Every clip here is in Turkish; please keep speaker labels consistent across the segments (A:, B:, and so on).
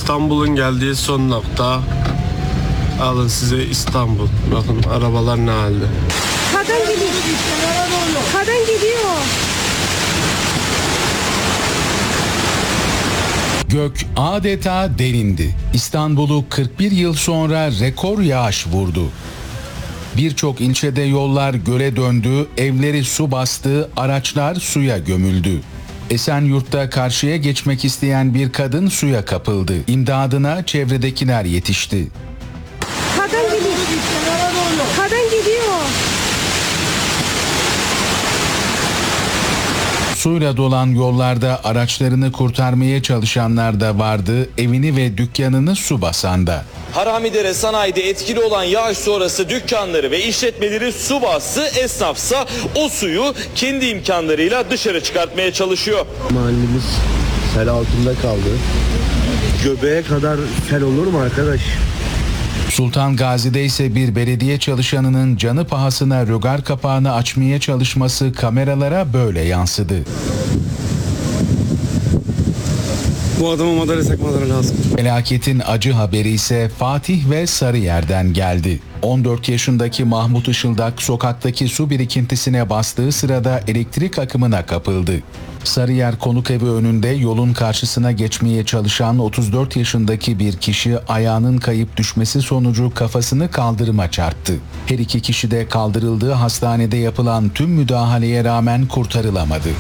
A: İstanbul'un geldiği son nokta. Alın size İstanbul. Bakın arabalar ne halde.
B: Kadın gidiyor. Kadın gidiyor.
C: Gök adeta delindi. İstanbul'u 41 yıl sonra rekor yağış vurdu. Birçok ilçede yollar göle döndü, evleri su bastı, araçlar suya gömüldü. Esenyurt'ta karşıya geçmek isteyen bir kadın suya kapıldı. İmdadına çevredekiler yetişti.
B: Kadın gidiyor. Kadın gidiyor.
C: Suyla dolan yollarda araçlarını kurtarmaya çalışanlar da vardı, evini ve dükkanını su basanda.
D: Haramidere sanayide etkili olan yağış sonrası dükkanları ve işletmeleri su bastı. Esnafsa o suyu kendi imkanlarıyla dışarı çıkartmaya çalışıyor.
E: Mahallemiz sel altında kaldı. Göbeğe kadar sel olur mu arkadaş?
C: Sultan Gazi'de ise bir belediye çalışanının canı pahasına rögar kapağını açmaya çalışması kameralara böyle yansıdı.
A: Bu adama madalya takmaları lazım.
C: Felaketin acı haberi ise Fatih ve Sarıyer'den geldi. 14 yaşındaki Mahmut Işıldak sokaktaki su birikintisine bastığı sırada elektrik akımına kapıldı. Sarıyer Konukevi önünde yolun karşısına geçmeye çalışan 34 yaşındaki bir kişi ayağının kayıp düşmesi sonucu kafasını kaldırıma çarptı. Her iki kişi de kaldırıldığı hastanede yapılan tüm müdahaleye rağmen kurtarılamadı.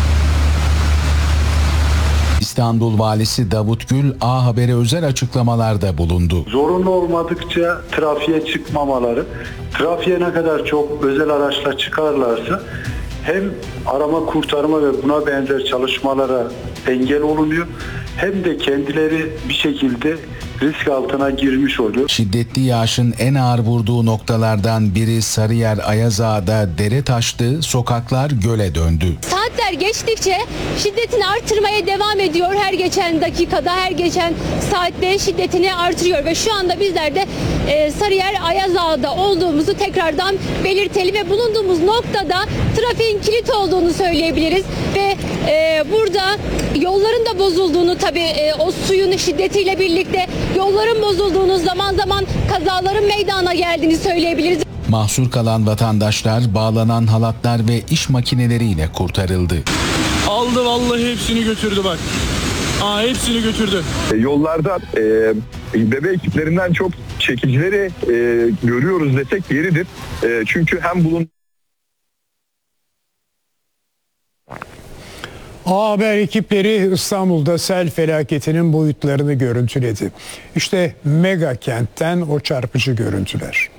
C: İstanbul Valisi Davut Gül, A Haber'e özel açıklamalarda bulundu.
F: Zorunlu olmadıkça trafiğe çıkmamaları, trafiğe ne kadar çok özel araçla çıkarlarsa hem arama kurtarma ve buna benzer çalışmalara engel olunuyor hem de kendileri bir şekilde risk altına girmiş oluyor.
C: Şiddetli yağışın en ağır vurduğu noktalardan biri Sarıyer Ayazağa'da dere taştı, sokaklar göle döndü.
G: Saatler geçtikçe şiddetini artırmaya devam ediyor. Her geçen dakikada, her geçen saatte şiddetini artırıyor ve şu anda bizler de Sarıyer Ayazağa'da olduğumuzu tekrardan belirtelim ve bulunduğumuz noktada trafiğin kilit olduğunu söyleyebiliriz ve burada yolların da bozulduğunu, tabii o suyun şiddetiyle birlikte yolların bozulduğunu, zaman zaman kazaların meydana geldiğini söyleyebiliriz.
C: Mahsur kalan vatandaşlar bağlanan halatlar ve iş makineleriyle kurtarıldı.
A: Aldı vallahi hepsini götürdü bak. Hepsini götürdü.
H: Yollarda bebe ekiplerinden çok çekicileri görüyoruz desek yeridir. Çünkü hem
I: A Haber ekipleri İstanbul'da sel felaketinin boyutlarını görüntüledi. İşte mega kentten o çarpıcı görüntüler.